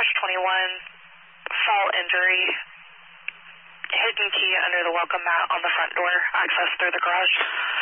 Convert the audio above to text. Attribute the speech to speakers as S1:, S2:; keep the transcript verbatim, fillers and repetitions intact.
S1: twenty-one, fall injury, hidden key under the welcome mat on the front door, access through the garage.